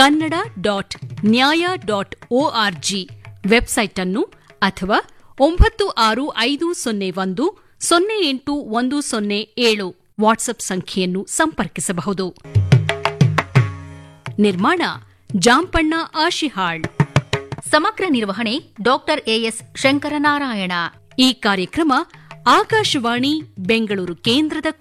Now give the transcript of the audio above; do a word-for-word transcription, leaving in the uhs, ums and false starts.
Kannada dot ನ್ಯಾಯ dot org website ಅನ್ನು ಅಥವಾ ಒಂಬತ್ತು ಆರು ಐದು ಸೊನ್ನೆ ಒಂದು ಸೊನ್ನೆ ಎಂಟು ಒಂದು ಸೊನ್ನೆ ಏಳು ವಾಟ್ಸ್ಆಪ್ ಸಂಖ್ಯೆಯನ್ನು ಸಂಪರ್ಕಿಸಬಹುದು. ನಿರ್ಮಾಣ ಜಾಂಪಣ್ಣ ಆಶಿಹಾಳ್. ಸಮಗ್ರ ನಿರ್ವಹಣೆ ಡಾಕ್ಟರ್ ಎಎಸ್ ಶಂಕರನಾರಾಯಣ. ಈ ಕಾರ್ಯಕ್ರಮ ಆಕಾಶವಾಣಿ ಬೆಂಗಳೂರು ಕೇಂದ್ರದ